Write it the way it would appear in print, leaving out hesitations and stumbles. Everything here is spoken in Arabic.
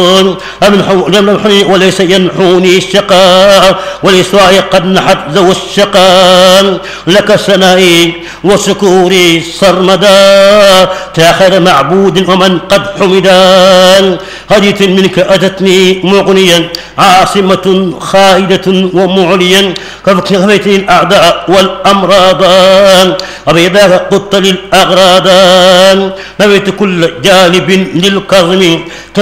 يمنحني وليس ينحوني الشقاء، ولإسراء قد نحت ذو الشقاء. لك ثنائي وشكوري سرمدا، تاخر معبود ومن قد حمدا. هدية منك أتتني مغنيا، عاصمة خالدة ومعليا، كفيتني الأعداء والأمراض، وبيداك قدت للأغراض. نويت كل جانب للكظم